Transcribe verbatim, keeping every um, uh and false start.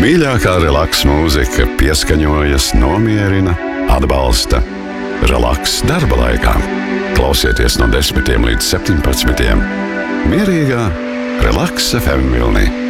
Mīļākā relaks mūzika pieskaņojas, nomierina, atbalsta. Relaks darba laikā. Klausieties no desmitiem līdz septiņpadsmitiem. Mierīgā Relaks F M vilnī.